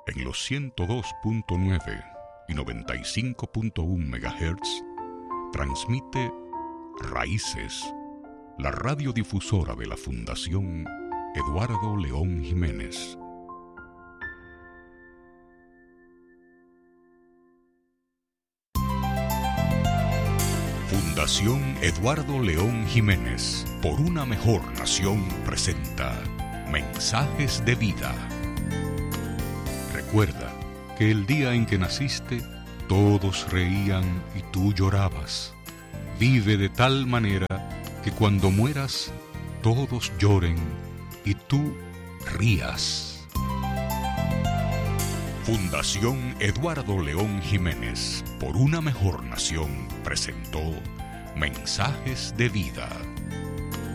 En los 102.9 y 95.1 MHz transmite Raíces, la radiodifusora de la Fundación Eduardo León Jiménez. Fundación Eduardo León Jiménez, por una mejor nación, presenta Mensajes de Vida. Recuerda que el día en que naciste, todos reían y tú llorabas. Vive de tal manera que cuando mueras, todos lloren y tú rías. Fundación Eduardo León Jiménez, por una mejor nación, presentó Mensajes de Vida.